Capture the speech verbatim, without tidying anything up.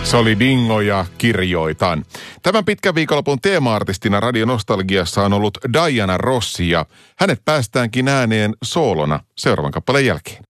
Se oli Dingo ja Kirjoitan. Tämän pitkän viikonlopun teema-artistina Radio Nostalgiassa on ollut Diana Rossi ja hänet päästäänkin ääneen soolona seuraavan kappaleen jälkeen.